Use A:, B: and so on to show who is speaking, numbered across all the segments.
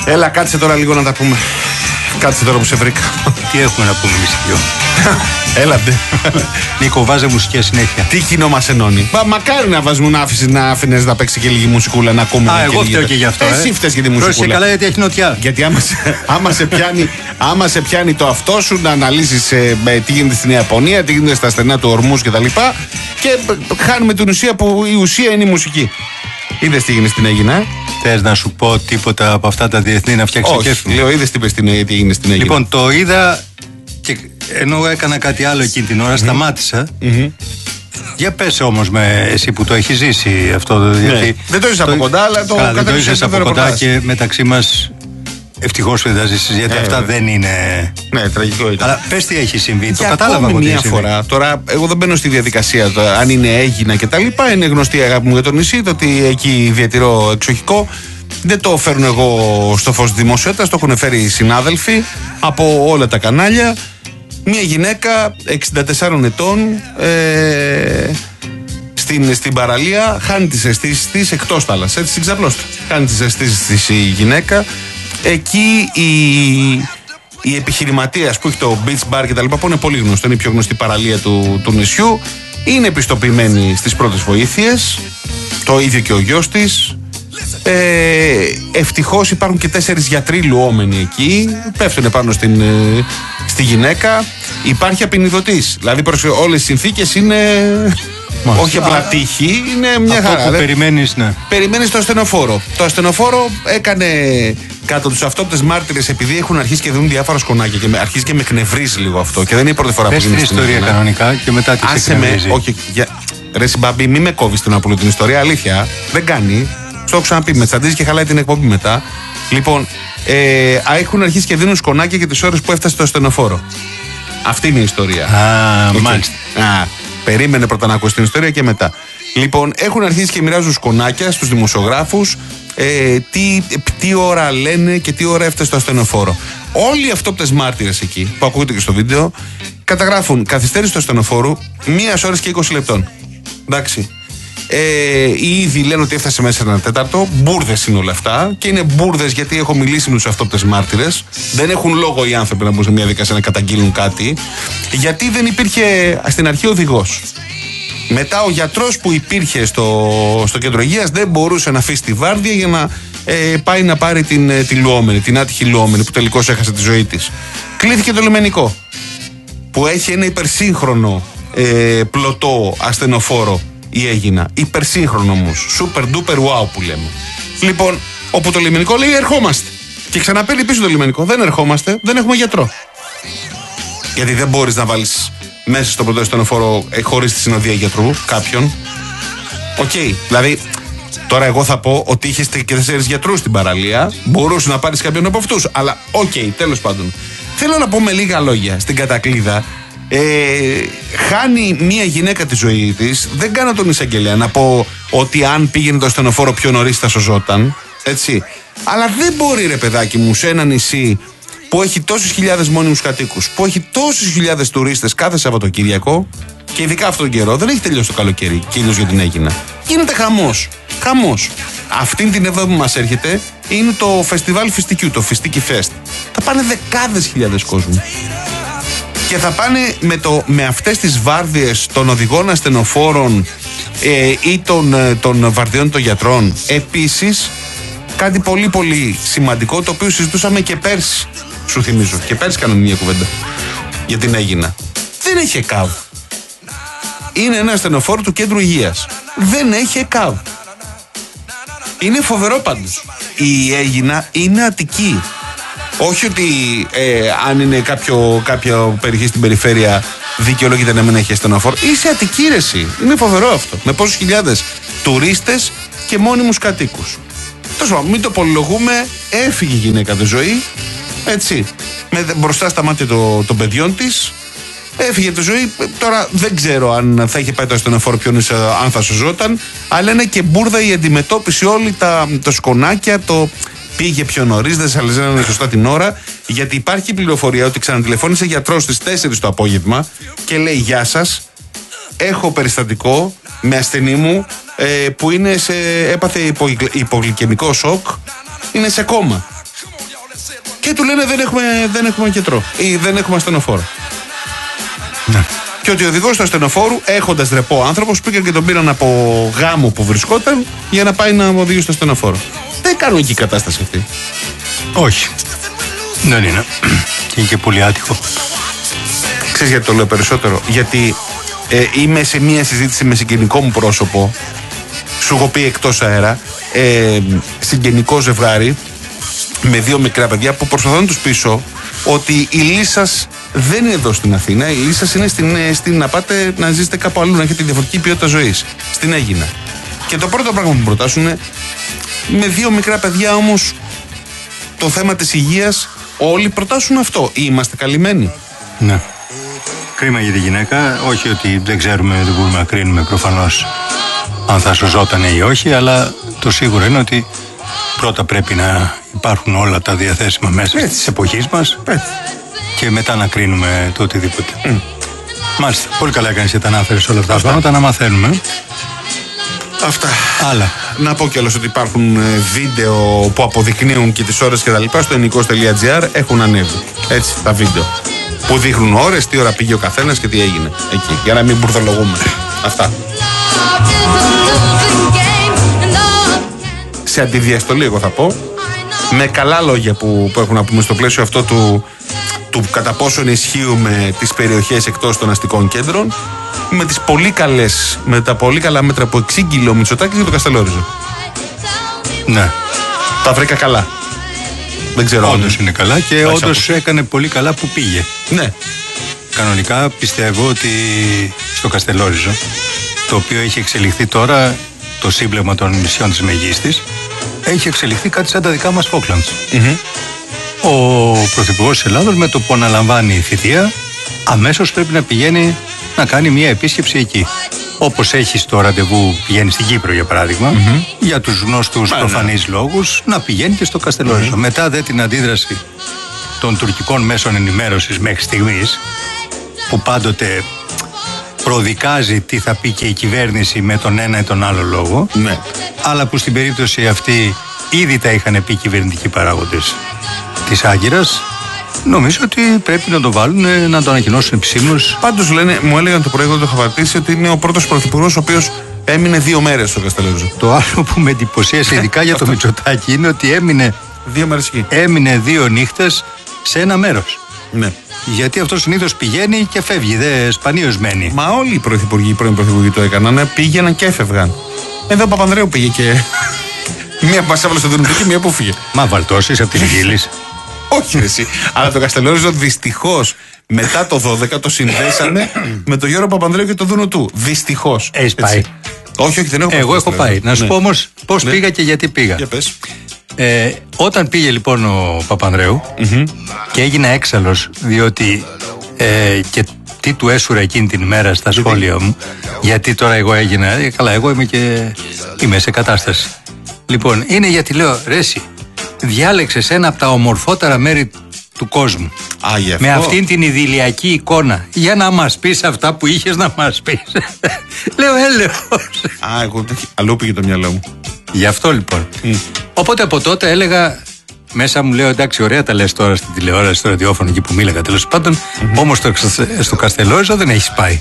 A: Έλα, κάτσε τώρα λίγο να τα πούμε. Κάτσε τώρα που σε βρήκα.
B: Τι έχουμε να πούμε εμείς οι δυο?
A: Έλατε.
B: Νίκο, βάζε μουσική συνέχεια.
A: Τι κοινό μας ενώνει. Μακάρι να βάζουμε να άφηνες να παίξει και λίγη μουσικούλα, να ακούμε.
B: Εγώ φταίω και γι' αυτό.
A: Εσύ φταίς για τη μουσικούλα.
B: Πρόσεχε καλά, γιατί έχει νοτιά.
A: Γιατί άμα σε πιάνει το αυτό σου να αναλύσεις τι γίνεται στην Ιαπωνία, τι γίνεται στα στενά του ορμούς κτλ. Και χάνουμε την ουσία, που η ουσία είναι η μουσική. Είδες τι έγινε στην Αίγινα.
B: Θες να σου πω τίποτα από αυτά τα διεθνή να φτιάξει το κέφι μου?
A: Λέω, είδες τι έγινε στην Αίγινα.
B: Λοιπόν, το είδα και ενώ έκανα κάτι άλλο εκείνη την ώρα, σταμάτησα. Για πες όμως εσύ που το έχεις ζήσει αυτό. Γιατί
A: δεν το ζεις από κοντά, αλλά το
B: δεν το ζεις από κοντά και μεταξύ μας. Ευτυχώς δεν θα ζήσεις, γιατί αυτά δεν είναι.
A: Ναι, τραγικό ήταν.
B: Αλλά πες τι έχει συμβεί, το κατάλαβα εγώ.
A: Μία φορά. Τώρα, εγώ δεν μπαίνω στη διαδικασία αν είναι Αίγινα και τα λοιπά. Είναι γνωστή η αγάπη μου για το νησί, το ότι εκεί διατηρώ εξοχικό. Δεν το φέρνω εγώ στο φως της δημοσιότητας, το έχουν φέρει οι συνάδελφοι από όλα τα κανάλια. Μια γυναίκα 64 ετών στην παραλία χάνει τις αισθήσεις της εκτός θάλασσας, έτσι, στην ξαπλώστρα. Χάνει τις αισθήσεις της η γυναίκα. Εκεί η επιχειρηματίας που έχει το beach bar και τα λοιπά, που είναι πολύ γνωστό, είναι η πιο γνωστή παραλία του νησιού, είναι επιστοποιημένη στις πρώτες βοήθειες, το ίδιο και ο γιος της. Ευτυχώς υπάρχουν και 4 γιατροί λουόμενοι εκεί, πέφτουν πάνω στη γυναίκα. Υπάρχει απεινιδωτής, δηλαδή όλες οι συνθήκες είναι όχι απλά τύχη, είναι μια χαρά.
B: Αυτό που περιμένεις, ναι.
A: Περιμένεις το ασθενοφόρο. Το ασθενοφόρο έκανε κάτω τους αυτόπτες μάρτυρες, επειδή έχουν αρχίσει και δίνουν διάφορα σκονάκια και αρχίζει και με εκνευρίζει λίγο αυτό. Και δεν είναι η πρώτη φορά που
B: γίνεται. Πες την ιστορία κανονικά και μετά τη εκνευρίζει.
A: Όχι, ρε συμπάμπη, μη με κόβεις την Απούλου την ιστορία, αλήθεια. Δεν κάνει. Στο έχω ξαναπεί, με τσαντίζει και χαλάει την εκπομπή μετά. Λοιπόν, έχουν αρχίσει και δίνουν σκονάκια για τις ώρες που έφτασε το ασθενοφόρο. Αυτή είναι η ιστορία.
B: Μάλιστα.
A: Περίμενε πρώτα να ακούσει την ιστορία και μετά. Λοιπόν, έχουν αρχίσει και μοιράζουν σκονάκια στους δημοσιογράφους, τι ώρα λένε και τι ώρα έφτασε το ασθενοφόρο. Όλοι οι αυτόπτες μάρτυρες εκεί, που ακούγεται και στο βίντεο, καταγράφουν καθυστέρηση του ασθενοφόρου 1 ώρα και 20 λεπτών. Εντάξει. Ήδη λένε ότι έφτασε μέσα ένα τέταρτο. Μπούρδες είναι όλα αυτά. Και είναι μπούρδες γιατί έχω μιλήσει με τους αυτόπτες μάρτυρες. Δεν έχουν λόγο οι άνθρωποι να μπουν σε μια δικασία να καταγγείλουν κάτι. Γιατί δεν υπήρχε στην αρχή οδηγός. Μετά ο γιατρός που υπήρχε στο κέντρο υγείας δεν μπορούσε να αφήσει τη βάρδια για να πάει να πάρει τη λουόμενη, την άτυχη λουόμενη που τελικώς έχασε τη ζωή της. Κλήθηκε το λιμενικό, που έχει ένα υπερσύγχρονο πλωτό ασθενοφόρο. Η Αίγινα. Υπερσύγχρονο όμως. Super duper wow που λέμε. Λοιπόν, όπου το λιμενικό λέει ερχόμαστε. Και ξαναπαίρνει πίσω το λιμενικό. Δεν ερχόμαστε, δεν έχουμε γιατρό. Γιατί δεν μπορείς να βάλεις μέσα στο πρώτο ασθενοφόρο χωρίς τη συνοδεία γιατρού κάποιον. Οκ. Δηλαδή, τώρα εγώ θα πω ότι είχες και 4 γιατρούς στην παραλία. Μπορούσε να πάρεις κάποιον από αυτούς. Αλλά τέλος πάντων. Θέλω να πω με λίγα λόγια στην κατακλείδα. Χάνει μία γυναίκα τη ζωή της. Δεν κάνω τον εισαγγελέα να πω ότι αν πήγαινε το ασθενοφόρο πιο νωρίς θα σωζόταν. Έτσι. Αλλά δεν μπορεί, ρε παιδάκι μου, σε ένα νησί που έχει τόσους χιλιάδες μόνιμους κατοίκους, που έχει τόσους χιλιάδες τουρίστες κάθε Σαββατοκύριακο, και ειδικά αυτόν τον καιρό, δεν έχει τελειώσει το καλοκαίρι, κυρίως για την Αίγινα. Γίνεται χαμός. Χαμός. Αυτήν την εβδομάδα που μας έρχεται είναι το φεστιβάλ Φιστικιού, το Φιστίκι Fest. Θα πάνε δεκάδες χιλιάδες κόσμου. Και θα πάνε με αυτές τις βάρδιες των οδηγών ασθενοφόρων ή των βαρδιών των γιατρών. Επίσης, κάτι πολύ πολύ σημαντικό, το οποίο συζητούσαμε και πέρσι, σου θυμίζω. Και πέρσι κάναμε μια κουβέντα για την Αίγινα. Δεν έχει ΕΚΑΒ. Είναι ένα ασθενοφόρο του κέντρου υγείας. Δεν έχει ΕΚΑΒ. Είναι φοβερό πάντως. Η Αίγινα είναι Αττική. Όχι ότι αν είναι κάποια περιοχή στην περιφέρεια δικαιολογείται να μην έχει ασθενοφόρο. Είσαι Αττική, ρε εσύ. Είναι φοβερό αυτό. Με πόσους χιλιάδες τουρίστες και μόνιμους κατοίκους. Τόσο μην το πολυλογούμε. Έφυγε η γυναίκα τη ζωή. Έτσι. Μπροστά στα μάτια των παιδιών της. Έφυγε τη ζωή. Τώρα δεν ξέρω αν θα είχε πάει το ασθενοφόρο αν θα σωζόταν. Αλλά είναι και μπουρδα η αντιμετώπιση, όλοι τα σκονάκια, πήγε πιο νωρίς, δεν σας λένε σωστά την ώρα, γιατί υπάρχει πληροφορία ότι ξανατηλεφώνησε γιατρός στις 4 το απόγευμα και λέει: γεια σας, έχω περιστατικό με ασθενή μου που έπαθε υπογλυκαιμικό σοκ, είναι σε κόμμα. Και του λένε δεν έχουμε κεντρό ή δεν έχουμε ασθενοφόρο.
B: Ναι.
A: Και ότι ο οδηγός του ασθενοφόρου, έχοντας ρεπό άνθρωπος, πήγαν και τον πήραν από γάμο που βρισκόταν για να πάει να οδηγήσει στο ασθενοφόρο. Δεν κάνουν εκεί κατάσταση αυτή.
B: Όχι. Δεν είναι. Και είναι και πολύ άτυχο.
A: Ξέρεις γιατί το λέω περισσότερο? Γιατί είμαι σε μια συζήτηση με συγγενικό μου πρόσωπο. Σου έχω πει εκτός αέρα. Συγγενικό ζευγάρι με 2 μικρά παιδιά που προσπαθώ να τους πείσω ότι η Λύσας δεν είναι εδώ στην Αθήνα. Η Λύσας είναι στην να πάτε να ζήσετε κάπου αλλού, να έχετε διαφορετική ποιότητα ζωής. Στην Αίγινα. Και το πρώτο πράγμα που μου προτάσουν είναι, με 2 μικρά παιδιά όμως, το θέμα της υγείας, όλοι προτάσουν αυτό. Είμαστε καλυμμένοι?
B: Ναι. Κρίμα για τη γυναίκα. Όχι ότι δεν ξέρουμε, δεν μπορούμε να κρίνουμε προφανώς αν θα σωζόταν ή όχι, αλλά το σίγουρο είναι ότι πρώτα πρέπει να υπάρχουν όλα τα διαθέσιμα μέσα της εποχής μας και μετά να κρίνουμε το οτιδήποτε. Μάλιστα. Πολύ καλά έκανες και τα ανάφερες όλα αυτά τα πράγματα, να μαθαίνουμε.
A: Αυτά.
B: Άλλα.
A: Να πω κιόλας ότι υπάρχουν βίντεο που αποδεικνύουν και τις ώρες και τα λοιπά στο ενικός.gr, έχουν ανέβει. Έτσι, τα βίντεο. Που δείχνουν ώρες, τι ώρα πήγε ο καθένας και τι έγινε εκεί. Για να μην μπουρδολογούμε. Αυτά. Σε αντιδιαστολή, εγώ θα πω, με καλά λόγια που έχουν να πούμε στο πλαίσιο αυτό του κατά πόσο ενισχύουμε τις περιοχές εκτός των αστικών κέντρων, με τα πολύ καλά μέτρα που εξήγηλε ο Μητσοτάκης για το Καστελόριζο.
B: Ναι.
A: Τα βρήκα καλά. Δεν ξέρω.
B: Όντως είναι καλά και όντως έκανε πολύ καλά που πήγε.
A: Ναι.
B: Κανονικά πιστεύω ότι στο Καστελόριζο, το οποίο έχει εξελιχθεί τώρα, το σύμπλεγμα των νησιών της Μεγίστης, έχει εξελιχθεί κάτι σαν τα δικά μας Φόκλαντς. Ο Πρωθυπουργός της Ελλάδος, με το που αναλαμβάνει η θητεία, αμέσως πρέπει να πηγαίνει να κάνει μια επίσκεψη εκεί. Όπως έχει στο ραντεβού, πηγαίνει στην Κύπρο για παράδειγμα, για τους γνωστούς προφανείς λόγους, να πηγαίνει και στο Καστελόριζο. Μετά δε την αντίδραση των τουρκικών μέσων ενημέρωσης μέχρι στιγμής, που πάντοτε προδικάζει τι θα πει και η κυβέρνηση με τον ένα ή τον άλλο λόγο, αλλά που στην περίπτωση αυτή ήδη τα είχαν πει οι κυβερνητικοί παράγοντες της Άγκυρας, νομίζω ότι πρέπει να το βάλουν, να το ανακοινώσουν επισήμως.
A: Πάντως μου έλεγαν το πρωί, το είχα πατήσει, ότι είναι ο πρώτος πρωθυπουργός ο οποίος έμεινε 2 μέρες στο Καστελόριζο.
B: Το άλλο που με εντυπωσίασε ειδικά για το Μητσοτάκη είναι ότι έμεινε 2 νύχτες σε ένα μέρος.
A: Ναι.
B: Γιατί αυτό συνήθως πηγαίνει και φεύγει, σπανίως μένει.
A: Μα όλοι οι πρώην πρωθυπουργοί το έκαναν, πήγαιναν και έφευγαν. Εδώ ο Παπανδρέου πήγε και. Μία μας έβαλε στο Δουνουτική, μία που φύγε.
B: Μα βαλτώσεις από την Ιγύλης.
A: Όχι εσύ. Αλλά το Καστελόριζο δυστυχώς μετά το 12 το συνδέσανε με τον Γιώργο Παπανδρέου και το Δουνουτού. Δυστυχώς.
B: Έχεις πάει?
A: Όχι, δεν έχω πάει.
B: Εγώ έχω πάει. Να σου πω όμως πώς πήγα και γιατί πήγα.
A: Για πες.
B: Όταν πήγε λοιπόν ο Παπανδρέου και έγινα έξαλλος, διότι και τι του έσουρα εκείνη την ημέρα στα σχόλια μου, γιατί τώρα εγώ έγινα, καλά, εγώ είμαι σε κατάσταση. Λοιπόν, είναι γιατί λέω, ρε εσύ, διάλεξες ένα από τα ομορφότερα μέρη του κόσμου, με αυτήν την ιδηλιακή εικόνα, για να μας πεις αυτά που είχες να μας πεις. Λέω έλεος.
A: Εγώ αλλού πήγε το μυαλό μου.
B: Γι' αυτό λοιπόν. Οπότε από τότε έλεγα μέσα μου, λέω εντάξει, ωραία τα λες τώρα στην τηλεόραση, στο ραδιόφωνο, εκεί που μίλαγα τέλος πάντων, όμως στο Καστελόριζο δεν έχεις πάει.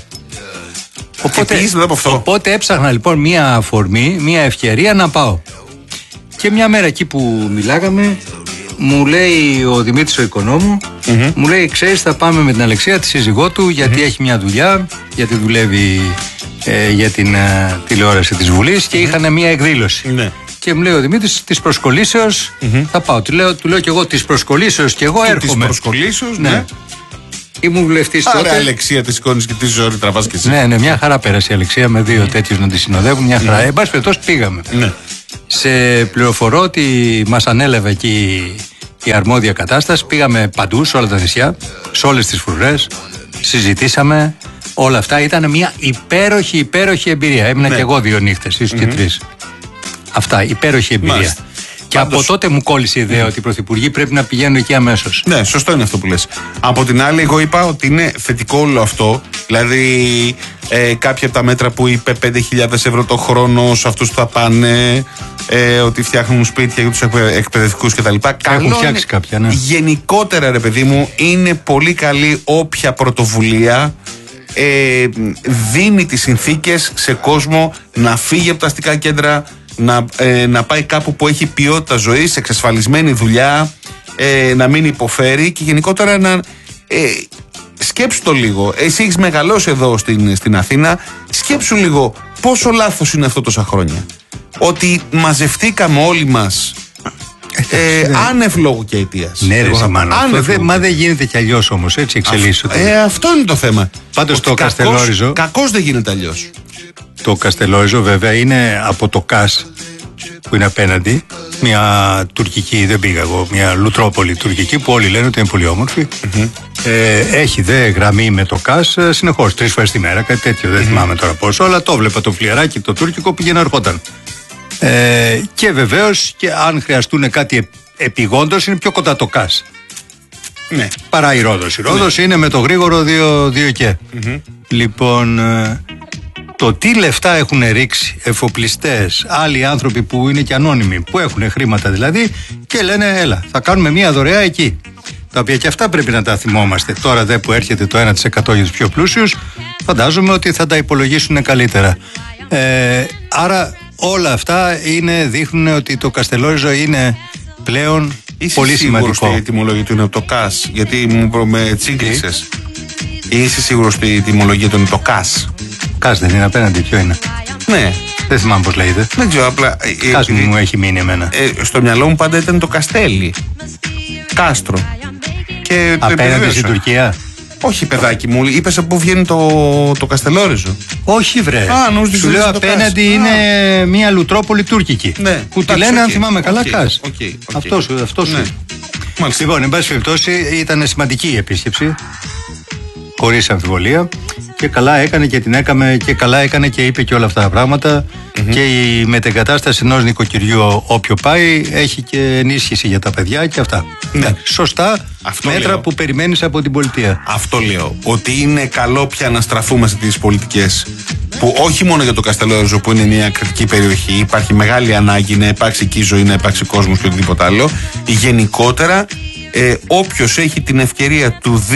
B: Οπότε έψαχνα λοιπόν μία αφορμή, μία ευκαιρία να πάω. Και μια μέρα εκεί που μιλάγαμε, μου λέει ο Δημήτρης ο οικονόμου, μου λέει, ξέρεις, θα πάμε με την Αλεξία, τη σύζυγό του, γιατί έχει μια δουλειά, γιατί δουλεύει για την τηλεόραση της Βουλής και είχαν μια εκδήλωση. Και μου λέει ο Δημήτρης, της προσκολήσεως θα πάω. Του λέω κι εγώ, της προσκολήσεως και εγώ έρχομαι.
A: Της προσκολήσεως, ναι.
B: Ήμουν βουλευτής τότε.
A: Άρα Αλεξία τη σηκώνεις και τη ζωή τραβάς και εσύ.
B: Ναι, μια χαρά πέρασε η Αλεξία με 2 τέτοιους να τη συνοδεύουν, μια χαρά. Εν πάση περιπτώσει πήγαμε. Σε πληροφορώ ότι μας ανέλαβε εκεί η αρμόδια κατάσταση. Πήγαμε παντού, σε όλα τα νησιά, σε όλες τις φρουρές. Συζητήσαμε όλα αυτά. Ήταν μια υπέροχη εμπειρία. Έμεινα και εγώ 2 νύχτες, ίσως και 3. Αυτά, υπέροχη εμπειρία. Και από τότε μου κόλλησε η ιδέα ότι οι πρωθυπουργοί πρέπει να πηγαίνουν εκεί αμέσως.
A: Ναι, σωστό είναι αυτό που λες. Από την άλλη, εγώ είπα ότι είναι θετικό όλο αυτό. Δηλαδή, κάποια από τα μέτρα που είπε 5.000 ευρώ το χρόνο σε αυτούς που θα πάνε, ότι φτιάχνουν σπίτια για τους εκπαιδευτικούς κτλ.
B: Έχουν φτιάξει κάποια, ναι.
A: Γενικότερα, ρε παιδί μου, είναι πολύ καλή όποια πρωτοβουλία δίνει τις συνθήκες σε κόσμο να φύγει από τα αστικά κέντρα, να πάει κάπου που έχει ποιότητα ζωής, εξασφαλισμένη δουλειά, να μην υποφέρει και γενικότερα να... σκέψου το λίγο. Εσύ έχεις μεγαλώσει εδώ στην Αθήνα. Σκέψου λίγο πόσο λάθος είναι αυτό τόσα χρόνια. Ότι μαζευτήκαμε όλοι μας άνευ λόγου και αιτίας.
B: Ναι, ρε Σιμάνο. Μα δεν γίνεται κι αλλιώς όμως. Έτσι εξελίσσονται.
A: Αυτό είναι το θέμα.
B: Πάντως το Καστελόριζο.
A: Κακώς δεν γίνεται αλλιώς.
B: Το Καστελόριζο βέβαια είναι από το ΚΑΣ που είναι απέναντι. Μια τουρκική, δεν πήγα εγώ, μια λουτρόπολη τουρκική που όλοι λένε ότι είναι πολύ όμορφη. Έχει δε γραμμή με το ΚΑΣ συνεχώς, 3 φορές τη μέρα, κάτι τέτοιο. Δεν θυμάμαι τώρα πόσο, αλλά το βλέπα το φλιαράκι το τουρκικό πήγαινε ερχόταν. Και βεβαίως και αν χρειαστούν κάτι επιγόντως είναι πιο κοντά το ΚΑΣ.
A: Ναι.
B: Παρά η Ρόδος. Η Ρόδος είναι με το γρήγορο 2 και. Λοιπόν, το τι λεφτά έχουν ρίξει εφοπλιστές, άλλοι άνθρωποι που είναι και ανώνυμοι, που έχουν χρήματα δηλαδή, και λένε έλα, θα κάνουμε μια δωρεά εκεί. Τα οποία και αυτά πρέπει να τα θυμόμαστε. Τώρα δε που έρχεται το 1% για τους πιο πλούσιους, φαντάζομαι ότι θα τα υπολογίσουν καλύτερα. Άρα όλα αυτά δείχνουν ότι το Καστελόριζο είναι πλέον πολύ σημαντικό.
A: Είσαι σίγουρος ότι η τιμολογία του είναι το ΚΑΣ? Γιατί με τσίγκλισες. Είσαι σίγουρος ότι η τιμολογία του είναι το ΚΑΣ?
B: ΚΑΣ δεν είναι απέναντι, ποιο είναι?
A: Ναι.
B: Δεν θυμάμαι πώς λέγεται.
A: Δεν ξέρω, απλά.
B: ΚΑΣ μου έχει μείνει εμένα.
A: Στο μυαλό μου πάντα ήταν το Καστέλι. Κάστρο. Και
B: απέναντι στην Τουρκία.
A: Όχι, παιδάκι μου, είπες από πού βγαίνει το Καστελόριζο.
B: Όχι, βρε. Σου λέω απέναντι είναι μια λουτρόπολη τουρκική.
A: Ναι.
B: Που τη λένε, αν θυμάμαι καλά, ΚΑΣ. Αυτό σου.
A: Ναι.
B: Λοιπόν, εν πάση περιπτώσει, ήταν σημαντική η επίσκεψη. Χωρίς αμφιβολία. Και καλά έκανε και την έκαμε και καλά έκανε και είπε και όλα αυτά τα πράγματα. Και η μετεγκατάσταση ενός νοικοκυριού όποιο πάει έχει και ενίσχυση για τα παιδιά και αυτά.
A: Ναι.
B: Σωστά. Αυτό μέτρα λέω. Που περιμένεις από την πολιτεία.
A: Αυτό λέω. Ότι είναι καλό πια να στραφούμε σε τις πολιτικές που όχι μόνο για το Καστελόριζο που είναι μια κριτική περιοχή, υπάρχει μεγάλη ανάγκη να υπάρξει εκεί ζωή, να υπάρξει κόσμος και οτιδήποτε άλλο. Γενικότερα, όποιος έχει την ευκαιρία,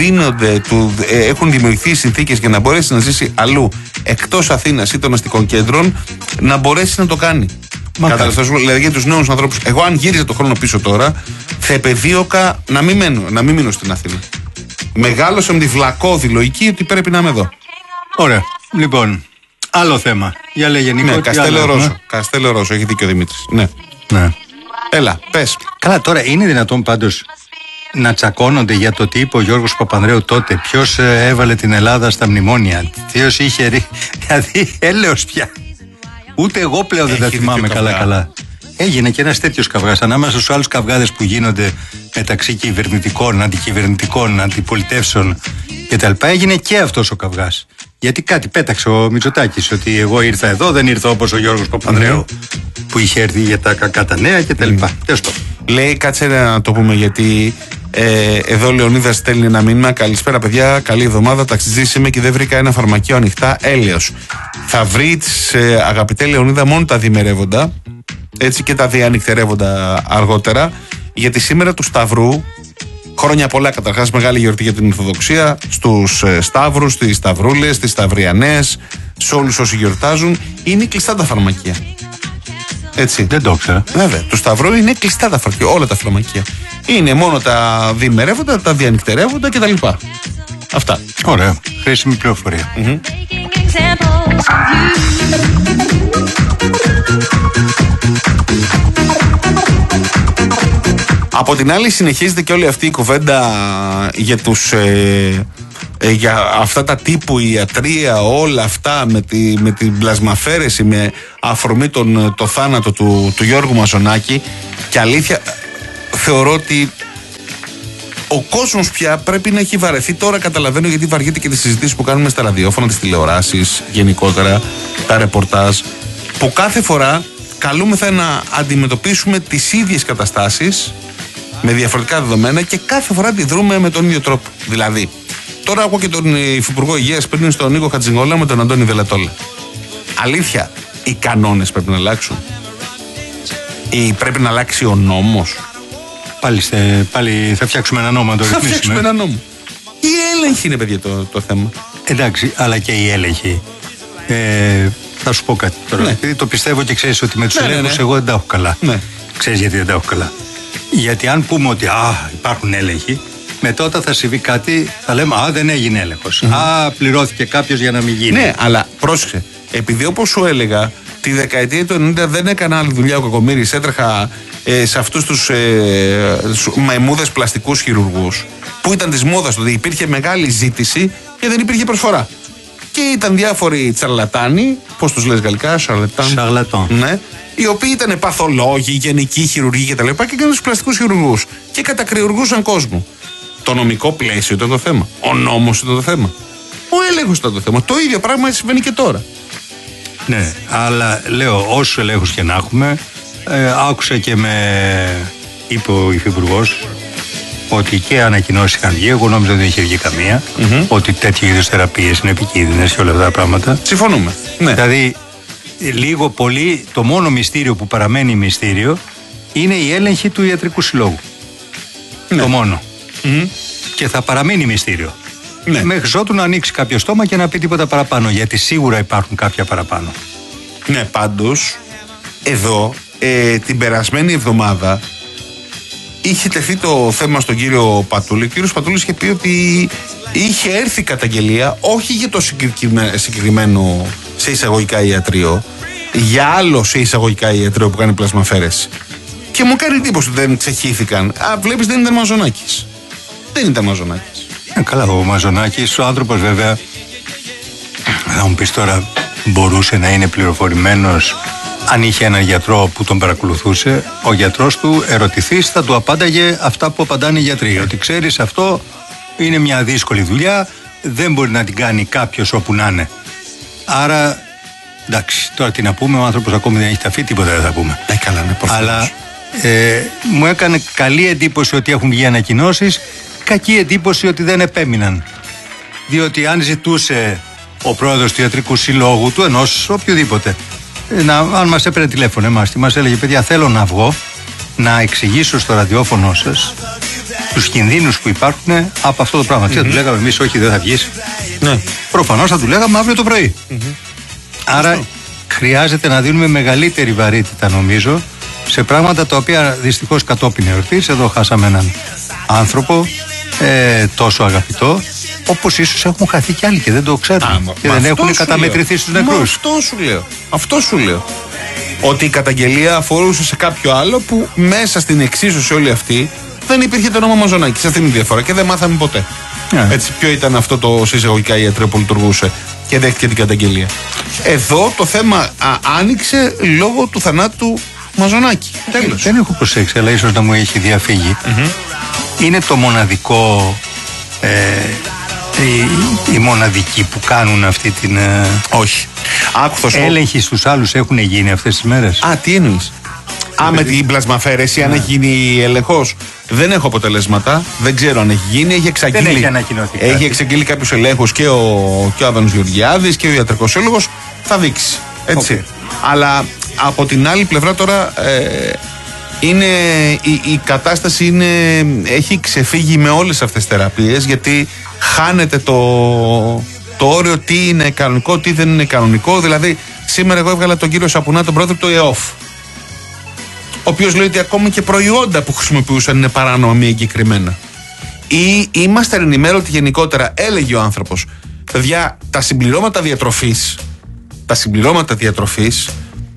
A: έχουν δημιουργηθεί συνθήκες για να μπορέσει να ζήσει αλλού εκτός Αθήνας ή των αστικών κέντρων, να μπορέσει να το κάνει. Δηλαδή για τους νέους ανθρώπους, εγώ αν γύριζα το χρόνο πίσω τώρα, θα επεδίωκα να μην μείνω στην Αθήνα. Μεγάλωσα με τη βλακώδη λογική ότι πρέπει να είμαι εδώ.
B: Ωραία. Λοιπόν, άλλο θέμα. Για λέγε Νίκο.
A: Ναι, Καστέλο Ρώσο, έχει δίκιο ο Δημήτρης. Ναι. Έλα, πες.
B: Καλά, τώρα είναι δυνατόν πάντως να τσακώνονται για το τι είπε ο Γιώργος Παπανδρέου τότε? Ποιος έβαλε την Ελλάδα στα μνημόνια? Ποιος είχε δηλαδή έλεος πια. Ούτε εγώ πλέον δεν τα θυμάμαι καλά. Έγινε και ένας τέτοιος καυγάς ανάμεσα στους άλλους καυγάδες που γίνονται μεταξύ κυβερνητικών, αντικυβερνητικών, αντιπολιτεύσεων κτλ. Έγινε και αυτός ο καυγάς. Γιατί κάτι πέταξε ο Μητσοτάκης, ότι εγώ ήρθα εδώ, δεν ήρθα όπως ο Γιώργος Παπανδρέου που είχε έρθει για τα κακά τα νέα κτλ.
A: Λέει, κάτσε να το πούμε, γιατί εδώ ο Λεωνίδας στέλνει ένα μήνυμα. Καλησπέρα, παιδιά. Καλή εβδομάδα. Ταξιτζής είμαι και δεν βρήκα ένα φαρμακείο ανοιχτά. Έλεος. Θα βρει, αγαπητέ Λεωνίδα, μόνο τα διημερεύοντα. Έτσι και τα διανυκτερεύοντα αργότερα. Γιατί σήμερα του Σταυρού, χρόνια πολλά καταρχάς, μεγάλη γιορτή για την Ορθοδοξία, στους Σταύρους, στις Σταυρούλες, στις Σταυριανές, σε όλους όσοι γιορτάζουν, είναι κλειστά τα φαρμακεία. Έτσι.
B: Δεν το ήξερα.
A: Βέβαια. Του Σταυρού είναι κλειστά τα φαρμακεία, όλα τα φαρμακεία. Είναι μόνο τα διημερεύοντα, τα διανυκτερεύοντα κτλ. Αυτά.
B: Ωραία. Χρήσιμη πληροφορία.
A: Από την άλλη συνεχίζεται και όλη αυτή η κουβέντα για αυτά τα τύπου ιατρία, όλα αυτά με την πλασμαφέρεση, με αφορμή το θάνατο του Γιώργου Μαζονάκη. Και αλήθεια θεωρώ ότι ο κόσμος πια πρέπει να έχει βαρεθεί. Τώρα καταλαβαίνω γιατί βαριέται και τις συζητήσεις που κάνουμε στα ραδιόφωνα, τις τηλεοράσεις, γενικότερα τα ρεπορτάζ, που κάθε φορά καλούμεθα να αντιμετωπίσουμε τις ίδιες καταστάσεις με διαφορετικά δεδομένα και κάθε φορά αντιδρούμε με τον ίδιο τρόπο. Δηλαδή, τώρα ακούω και τον Υφυπουργό Υγείας πριν στον Νίκο Χατζηνικολάου με τον Αντώνη Δελατόλα. Αλήθεια, οι κανόνες πρέπει να αλλάξουν? Ή πρέπει να αλλάξει ο νόμος?
B: Πάλι θα φτιάξουμε ένα νόμο να το ρυθμίσουμε.
A: Θα φτιάξουμε ένα νόμο. Η έλεγχη είναι, παιδιά, το θέμα.
B: Εντάξει, αλλά και η έλεγχη. Θα σου πω κάτι τώρα. Ναι. Επειδή το πιστεύω και ξέρεις ότι με τους ελέγχους εγώ δεν τα έχω καλά. Ναι. Ξέρεις γιατί δεν τα έχω καλά? Γιατί αν πούμε ότι υπάρχουν έλεγχοι, μετά όταν θα συμβεί κάτι θα λέμε δεν έγινε έλεγχος. Πληρώθηκε κάποιος για να μην γίνει.
A: Ναι, αλλά πρόσεξε. Επειδή όπως σου έλεγα, τη δεκαετία του 90 δεν έκανα άλλη δουλειά ο Κακομοίρης. Έτρεχα σε αυτούς τους μαϊμούδες πλαστικούς χειρουργούς που ήταν της μόδας τότε. Υπήρχε μεγάλη ζήτηση και δεν υπήρχε προσφορά. Και ήταν διάφοροι τσαρλατάνοι, πώς τους λες γαλλικά,
B: σαρλατάν.
A: Ναι, οι οποίοι ήταν παθολόγοι, γενικοί χειρουργοί κτλ. Και έκαναν τους πλαστικούς χειρουργούς και κατακριουργούσαν κόσμο. Το νομικό πλαίσιο ήταν το θέμα. Ο νόμος ήταν το θέμα. Ο έλεγχος ήταν το θέμα. Το ίδιο πράγμα συμβαίνει και τώρα.
B: Ναι, αλλά λέω όσους ελέγχους και να έχουμε, άκουσα και είπε ο Υφυπουργός ότι και ανακοινώσεις είχαν βγει. Εγώ νόμιζα ότι δεν είχε βγει καμία. Ότι τέτοιου είδους θεραπείες είναι επικίνδυνες και όλα αυτά τα πράγματα.
A: Συμφωνούμε. Ναι.
B: Δηλαδή, λίγο πολύ το μόνο μυστήριο που παραμένει μυστήριο είναι η έλεγχη του Ιατρικού Συλλόγου. Ναι. Το μόνο. Και θα παραμείνει μυστήριο. Ναι. Μέχρι ότου να ανοίξει κάποιο στόμα και να πει τίποτα παραπάνω. Γιατί σίγουρα υπάρχουν κάποια παραπάνω.
A: Ναι, πάντως, εδώ την περασμένη εβδομάδα είχε τεθεί το θέμα στον κύριο Πατούλη. Ο κύριος Πατούλης είχε πει ότι είχε έρθει καταγγελία όχι για το συγκεκριμένο σε εισαγωγικά ιατρείο, για άλλο σε εισαγωγικά ιατρείο που κάνει πλασμαφέρεση. Και μου κάνει εντύπωση ότι δεν ξεχύθηκαν. Βλέπεις, δεν ήταν Μαζονάκης. Δεν ήταν Μαζονάκης.
B: Καλά, ο Μαζονάκης, ο άνθρωπος βέβαια, θα μου πεις τώρα, μπορούσε να είναι πληροφορημένος αν είχε έναν γιατρό που τον παρακολουθούσε. Ο γιατρός του ερωτηθείς θα του απάνταγε αυτά που απαντάνε οι γιατροί. Ότι ξέρεις, αυτό είναι μια δύσκολη δουλειά, δεν μπορεί να την κάνει κάποιος όπου να είναι. Άρα, εντάξει, τώρα τι να πούμε, ο άνθρωπος ακόμη δεν έχει ταφεί, τίποτα δεν θα πούμε.
A: Καλά, ναι,
B: αλλά μου έκανε καλή εντύπωση ότι έχουν βγει ανακοινώσεις, κακή εντύπωση ότι δεν επέμειναν. Διότι αν ζητούσε ο πρόεδρος του Ιατρικού Συλλόγου, του ενός οποιοδήποτε, αν μας έπαιρνε τηλέφωνο εμάς και μας έλεγε παιδιά θέλω να βγω να εξηγήσω στο ραδιόφωνο σας τους κινδύνους που υπάρχουν από αυτό το πράγμα. Τι θα του λέγαμε εμείς? Όχι, δεν θα βγεις.
A: Ναι.
B: Προφανώς θα του λέγαμε αύριο το πρωί. Άρα χρειάζεται να δίνουμε μεγαλύτερη βαρύτητα, νομίζω, σε πράγματα τα οποία δυστυχώς κατόπιν εορτής, εδώ χάσαμε έναν άνθρωπο τόσο αγαπητό, όπως ίσως έχουν χαθεί κι άλλοι και δεν το ξέρουν και δεν έχουν καταμετρηθεί στους νεκρούς.
A: Αυτό σου λέω. Ότι η καταγγελία αφορούσε σε κάποιο άλλο που μέσα στην εξίσωση όλη αυτή δεν υπήρχε το όνομα Μαζονάκη. Αυτή είναι η διαφορά και δεν μάθαμε ποτέ. Έτσι, ποιο ήταν αυτό το εισαγωγικά ιατρείο που λειτουργούσε και δέχτηκε την καταγγελία. Εδώ το θέμα άνοιξε λόγω του θανάτου Μαζονάκη. Τέλος.
B: Δεν έχω προσέξει, αλλά ίσως να μου έχει διαφύγει. Είναι το μοναδικό, οι μοναδικοί που κάνουν αυτή την.
A: Όχι.
B: Έλεγχοι στους άλλους έχουν γίνει αυτές τις μέρες?
A: Τι εννοείς? Με την πλασμαφέρεση, αν έχει γίνει έλεγχος. Δεν έχω αποτελέσματα. Δεν ξέρω αν έχει γίνει. Έχει εξαγγείλει.
B: Δεν έχει ανακοινωθεί.
A: Έχει εξαγγείλει κάποιους ελέγχους και ο Άδωνος Γεωργιάδης και ο ιατρικός σύλλογος. Θα δείξει. Έτσι. Αλλά από την άλλη πλευρά τώρα η κατάσταση έχει ξεφύγει με όλες αυτές τις θεραπείες, γιατί χάνεται το όριο τι είναι κανονικό, τι δεν είναι κανονικό. Δηλαδή, σήμερα εγώ έβγαλα τον κύριο Σαπουνά, τον πρόεδρο του ΕΟΦ, ο οποίος λέει ότι ακόμη και προϊόντα που χρησιμοποιούσαν είναι παράνομα μη εγκεκριμένα. Ή είμαστε ενημέρωτοι γενικότερα, έλεγε ο άνθρωπος. Παιδιά, τα συμπληρώματα διατροφής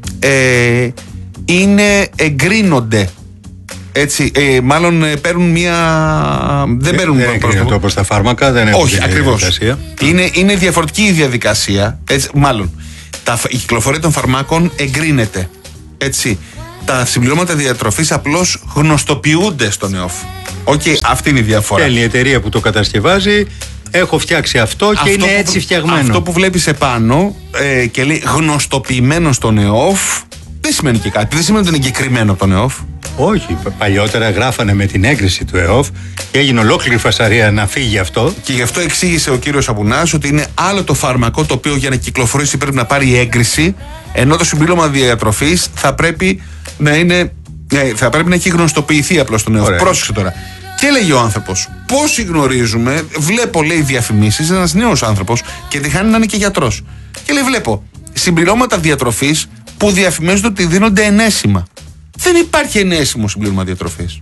A: εγκρίνονται. Έτσι, μάλλον παίρνουν μία. Δεν παίρνουν
B: το όπως τα φάρμακα, δεν έχουν.
A: Όχι, ακριβώς. Είναι διαφορετική η διαδικασία. Έτσι, μάλλον. Η κυκλοφορία των φαρμάκων εγκρίνεται. Έτσι. Τα συμπληρώματα διατροφής απλώς γνωστοποιούνται στον ΕΟΦ. Αυτή είναι η διαφορά.
B: Θέλει η εταιρεία που το κατασκευάζει. Έχω φτιάξει αυτό και είναι έτσι φτιαγμένο.
A: Αυτό που βλέπεις επάνω και λέει γνωστοποιημένο στον ΕΟΦ, δεν δεν σημαίνει και κάτι. Δεν σημαίνει ότι είναι εγκεκριμένο από τον ΕΟΦ.
B: Όχι, παλιότερα γράφανε με την έγκριση του ΕΟΦ και έγινε ολόκληρη φασαρία να φύγει αυτό.
A: Και γι' αυτό εξήγησε ο κύριος Σαπουνάς ότι είναι άλλο το φάρμακο το οποίο για να κυκλοφορήσει πρέπει να πάρει έγκριση, ενώ το συμπλήρωμα διατροφής θα πρέπει να είναι. Θα πρέπει να έχει γνωστοποιηθεί απλώς στον ΕΟΦ. Πρόσεξε τώρα. Και έλεγε ο άνθρωπος, πόσοι γνωρίζουμε, βλέπω λέει διαφημίσεις, ένας νέος άνθρωπος και τυχάνει να είναι και γιατρός. Και λέει, βλέπω συμπληρώματα διατροφής που διαφημίζονται ότι δίνονται ενέσιμα. Δεν υπάρχει ενέσιμο συμπλήρωμα διατροφής.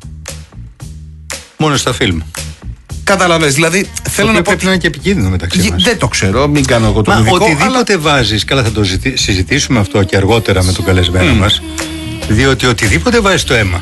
B: Μόνο στα φιλμ.
A: Καταλαβες, δηλαδή θέλω να πω.
B: Πρέπει να είναι και επικίνδυνο μεταξύ μας.
A: Δεν το ξέρω, μην κάνω εγώ το ειδικό.
B: Οτιδήποτε βάζεις, καλά θα το συζητήσουμε αυτό και αργότερα με τον καλεσμένο μας, διότι οτιδήποτε βάζεις στο αίμα,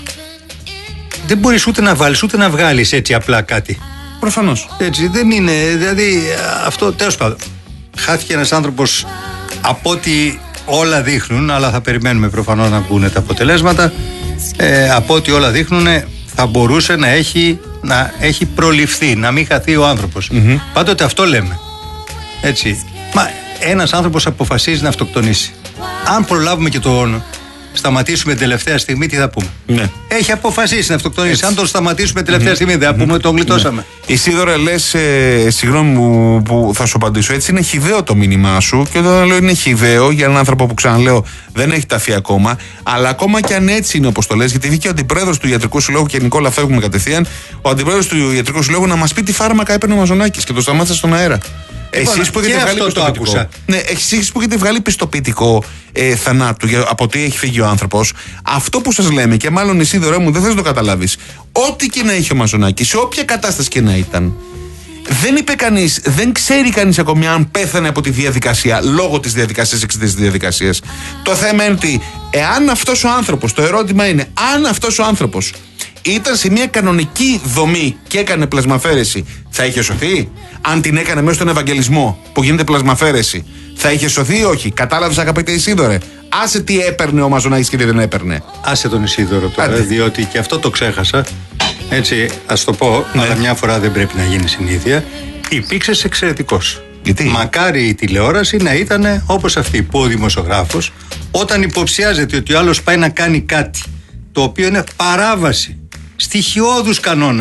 B: δεν μπορείς ούτε να βάλεις ούτε να βγάλεις έτσι απλά κάτι.
A: Προφανώς.
B: Έτσι δεν είναι, δηλαδή αυτό τέλος πάντων. Χάθηκε ένας άνθρωπος από ό,τι όλα δείχνουν, αλλά θα περιμένουμε προφανώς να βγουν τα αποτελέσματα. Από ό,τι όλα δείχνουν, θα μπορούσε να έχει προληφθεί, να μην χαθεί ο άνθρωπος. Πάντοτε αυτό λέμε. Έτσι. Μα ένας άνθρωπος αποφασίζει να αυτοκτονήσει. Αν προλάβουμε και τον σταματήσουμε την τελευταία στιγμή, τι θα πούμε.
A: Ναι.
B: Έχει αποφασίσει να αυτοκτονήσει. Έτσι. Αν τον σταματήσουμε την τελευταία στιγμή, δεν θα πούμε τον γλιτώσαμε.
A: Ισίδωρα, λες, συγγνώμη που θα σου απαντήσω. Έτσι είναι χυδαίο το μήνυμά σου. Και όταν λέω είναι χυδαίο για έναν άνθρωπο που ξαναλέω δεν έχει ταφεί ακόμα. Αλλά ακόμα και αν έτσι είναι όπως το λες, γιατί βγήκε ο αντιπρόεδρος του Ιατρικού Συλλόγου και Νικόλα, αυτό έχουμε κατευθείαν. Ο αντιπρόεδρος του Ιατρικού Συλλόγου να μας πει τι φάρμακα έπαιρνε ο Μαζονάκης και το σταμάτησε στον αέρα. Εσείς που έχετε βγάλει πιστοποιητικό. Ναι, εσείς που έχετε βγάλει πιστοποιητικό θανάτου από τι έχει φύγει ο άνθρωπος, αυτό που σας λέμε, και μάλλον εσύ δωρεά μου δεν θες να το καταλάβεις, ό,τι και να έχει ο Μαζονάκης, σε όποια κατάσταση και να ήταν, δεν είπε κανείς, δεν ξέρει κανείς ακόμη αν πέθανε από τη διαδικασία, λόγω της διαδικασίας, εξαιτίας της διαδικασίας. Το θέμα είναι ότι εάν αυτός ο άνθρωπος, το ερώτημα είναι, αν αυτός ο άνθρωπος ήταν σε μια κανονική δομή και έκανε πλασμαφέρεση, θα είχε σωθεί? Αν την έκανε μέσα στον Ευαγγελισμό που γίνεται πλασμαφέρεση, θα είχε σωθεί ή όχι? Κατάλαβες, αγαπητέ Ισίδωρε? Άσε τι έπαιρνε ο Μαζονάκης και τι δεν έπαιρνε.
B: Άσε τον Ισίδωρο τώρα, διότι και αυτό το ξέχασα. Έτσι, ας το πω, αλλά μια φορά δεν πρέπει να γίνει συνήθεια. Υπήρξες εξαιρετικός.
A: Γιατί?
B: Μακάρι η τηλεόραση να ήταν όπως αυτή, που ο δημοσιογράφος, όταν υποψιάζεται ότι ο άλλος πάει να κάνει κάτι το οποίο είναι παράβαση στοιχειώδους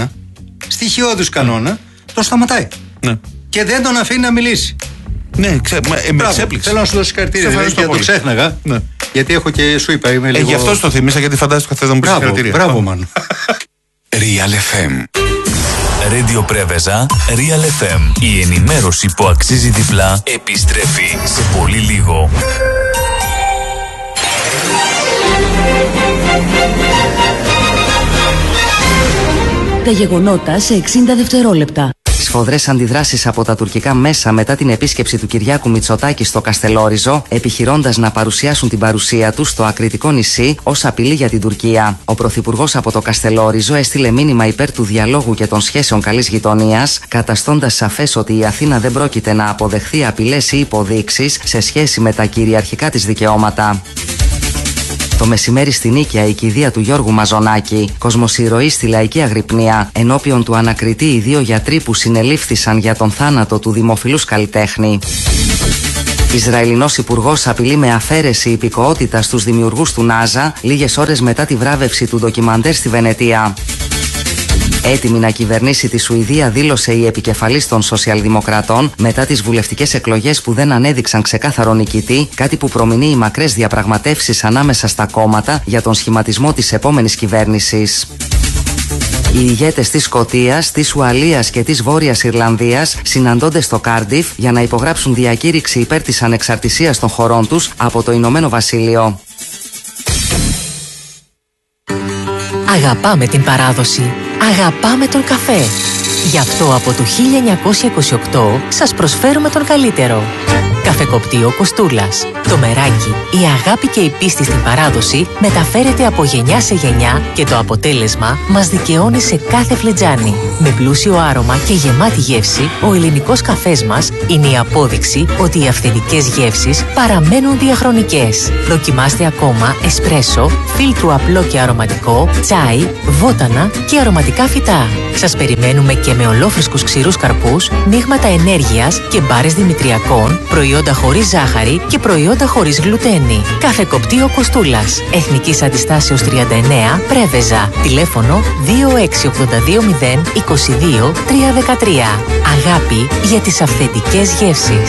B: κανόνα, τον σταματάει.
A: Ναι.
B: Και δεν τον αφήνει να μιλήσει.
A: Ναι, με εξέπληξε.
B: Θέλω να σου δώσω συγχαρητήρια, γιατί το ξέχναγα. Ναι. Γιατί έχω και σου είπα, είμαι λίγο.
A: Γι' αυτό το θυμίσα, γιατί φαντάζομαι ότι θες να μου πεις συγχαρητήρια.
B: Μπράβο, Μάνο.
C: Real FM. Radio Πρέβεζα, Real FM. Η ενημέρωση που αξίζει διπλά επιστρέφει σε πολύ λίγο.
D: Τα γεγονότα σε 60 δευτερόλεπτα.
E: Σφοδρές αντιδράσεις από τα τουρκικά μέσα μετά την επίσκεψη του Κυριάκου Μητσοτάκη στο Καστελόριζο, επιχειρώντας να παρουσιάσουν την παρουσία τους στο ακριτικό νησί ως απειλή για την Τουρκία. Ο Πρωθυπουργός από το Καστελόριζο έστειλε μήνυμα υπέρ του διαλόγου και των σχέσεων καλής γειτονίας, καταστώντας σαφές ότι η Αθήνα δεν πρόκειται να αποδεχθεί απειλές ή υποδείξεις σε σχέση με τα κυριαρχικά της δικαιώματα. Το μεσημέρι στην Νίκαια η κηδεία του Γιώργου Μαζονάκη, κοσμοσυρωή στη λαϊκή αγρυπνία, ενώπιον του ανακριτή οι δύο γιατροί που συνελήφθησαν για τον θάνατο του δημοφιλούς καλλιτέχνη. Ισραηλινός υπουργός απειλεί με αφαίρεση υπηκοότητα στους δημιουργούς του ΝΑΖΑ λίγες ώρες μετά τη βράβευση του ντοκιμαντέρ στη Βενετία. Έτοιμη να κυβερνήσει τη Σουηδία, δήλωσε η επικεφαλής των Σοσιαλδημοκρατών μετά τις βουλευτικές εκλογές που δεν ανέδειξαν ξεκάθαρο νικητή, κάτι που προμηνύει μακρές διαπραγματεύσεις ανάμεσα στα κόμματα για τον σχηματισμό της επόμενης κυβέρνησης. Οι ηγέτες της Σκωτίας, της Ουαλίας και της Βόρειας Ιρλανδίας συναντώνται στο Κάρντιφ για να υπογράψουν διακήρυξη υπέρ της ανεξαρτησίας των χωρών τους από το Ηνωμένο Βασίλειο.
F: Αγαπάμε την παράδοση. Αγαπάμε τον καφέ. Γι' αυτό από το 1928 σας προσφέρουμε τον καλύτερο. Καφεκοπτείο Κοστούλας. Το μεράκι, η αγάπη και η πίστη στην παράδοση μεταφέρεται από γενιά σε γενιά και το αποτέλεσμα μας δικαιώνει σε κάθε φλιτζάνι. Με πλούσιο άρωμα και γεμάτη γεύση, ο ελληνικός καφές μας είναι η απόδειξη ότι οι αυθεντικές γεύσεις παραμένουν διαχρονικές. Δοκιμάστε ακόμα εσπρέσο, φίλτρου απλό και αρωματικό, τσάι, βότανα και αρωματικά φυτά. Σας περιμένουμε και με ολόφρυσκους ξηρούς καρπούς, μείγματα ενέργειας και μπάρες δημητριακών, προϊόντα προϊόντα χωρίς ζάχαρη και προϊόντα χωρίς γλουτένη. Καφεκοπτείο Κοστούλας. Εθνικής Αντιστάσεως 39, Πρέβεζα. Τηλέφωνο 26820 22 313. Αγάπη για τις αυθεντικές γεύσεις.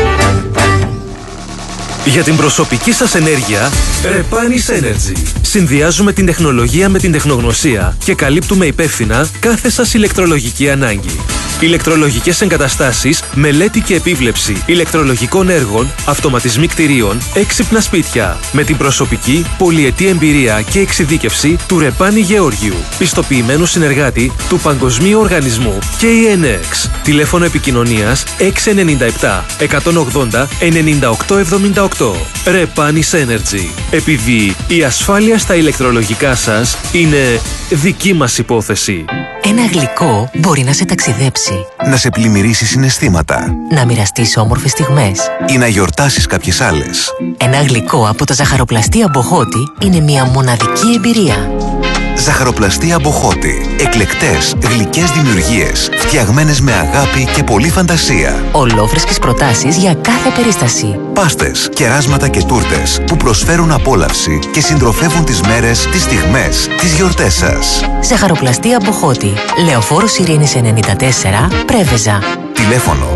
G: Για την προσωπική σας ενέργεια, Repanis Energy. Συνδυάζουμε την τεχνολογία με την τεχνογνωσία και καλύπτουμε υπεύθυνα κάθε σας ηλεκτρολογική ανάγκη. Ηλεκτρολογικές εγκαταστάσεις, μελέτη και επίβλεψη ηλεκτρολογικών έργων, αυτοματισμοί κτηρίων, έξυπνα σπίτια. Με την προσωπική, πολυετή εμπειρία και εξειδίκευση του Ρεπάνη Γεώργιου, πιστοποιημένου συνεργάτη του Παγκοσμίου Οργανισμού KNX. Τηλέφωνο επικοινωνίας 697 180 9878. Repanis Energy. Επειδή η ασφάλεια στα ηλεκτρολογικά σας είναι δική μας υπόθεση.
F: Ένα γλυκό μπορεί να σε ταξιδέψει,
H: να σε πλημμυρίσει συναισθήματα,
F: να μοιραστείς όμορφες στιγμές
H: ή να γιορτάσεις κάποιες άλλες.
F: Ένα γλυκό από τα ζαχαροπλαστεία Μποχώτη είναι μια μοναδική εμπειρία.
H: Ζαχαροπλαστεία Μποχώτη. Εκλεκτές, γλυκές δημιουργίες, φτιαγμένες με αγάπη και πολλή φαντασία.
F: Ολόφρεσκες προτάσεις για κάθε περίσταση.
H: Πάστες, κεράσματα και τούρτες που προσφέρουν απόλαυση και συντροφεύουν τις μέρες, τις στιγμές, τις γιορτές σας.
F: Ζαχαροπλαστεία Μποχώτη. Λεωφόρος Ειρήνης 94, Πρέβεζα.
H: Τηλέφωνο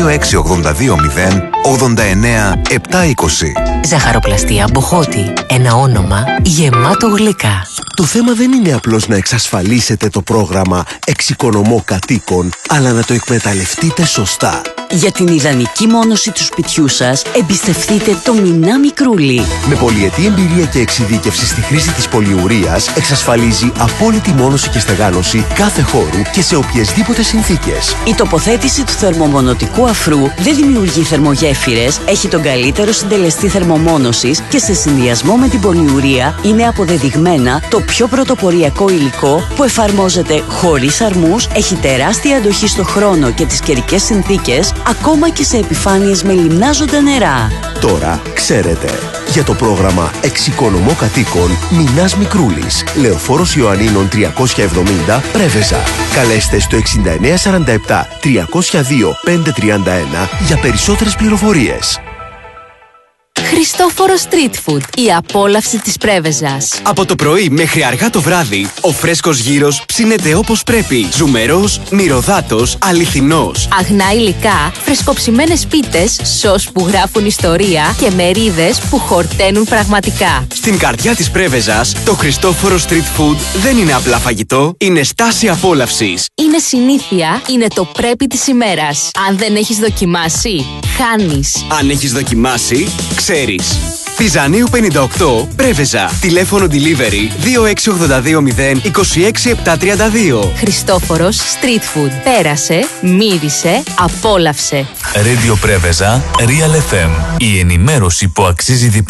H: 26820 89 720.
F: Ζαχαροπλαστεία Μποχώτη. Ένα όνομα γεμάτο γλυκά.
I: Το θέμα δεν είναι απλώς να εξασφαλίσετε το πρόγραμμα Εξοικονομώ Κατοίκων, αλλά να το εκμεταλλευτείτε σωστά.
D: Για την ιδανική μόνωση του σπιτιού σας, εμπιστευτείτε το Μινά Μικρούλι.
I: Με πολυετή εμπειρία και εξειδίκευση στη χρήση της πολυουρίας, εξασφαλίζει απόλυτη μόνωση και στεγάνωση κάθε χώρου και σε οποιασδήποτε συνθήκες.
D: Η τοποθέτηση του θερμομονωτικού αφρού δεν δημιουργεί θερμογέφυρες, έχει τον καλύτερο συντελεστή θερμομόνωσης και σε συνδυασμό με την πολυουρία είναι αποδεδειγμένα το πιο πρωτοποριακό υλικό που εφαρμόζεται χωρίς αρμούς, έχει τεράστια αντοχή στο χρόνο και τις καιρικές συνθήκες, ακόμα και σε επιφάνειες με λιμνάζοντα νερά.
I: Τώρα ξέρετε. Για το πρόγραμμα Εξοικονομώ Κατοίκων, Μινάς Μικρούλης, Λεωφόρος Ιωαννίνων 370, Πρέβεζα. Καλέστε στο 6947 302 531 για περισσότερες πληροφορίες.
J: Χριστόφορο Street Food, η απόλαυση της Πρέβεζας.
K: Από το πρωί μέχρι αργά το βράδυ, ο φρέσκος γύρος ψήνεται όπως πρέπει. Ζουμερός, μυρωδάτος, αληθινός.
J: Αγνά υλικά, φρεσκοψημένες πίτες, σως που γράφουν ιστορία και μερίδες που χορταίνουν πραγματικά.
K: Στην καρδιά της Πρέβεζας, το Χριστόφορο Street Food δεν είναι απλά φαγητό, είναι στάση απόλαυσης.
J: Είναι συνήθεια, είναι το πρέπει της ημέρας. Αν δεν έχεις δοκιμάσει, χάνεις.
K: Αν έχεις δοκιμάσει, ξέρεις. Πιζανίου 58, Πρέβεζα. Τηλέφωνο delivery 26820 26732.
J: Χριστόφορος Street Food. Πέρασε, μύρισε, απόλαυσε.
C: Radio Πρέβεζα, Real FM. Η ενημέρωση που αξίζει διπλά.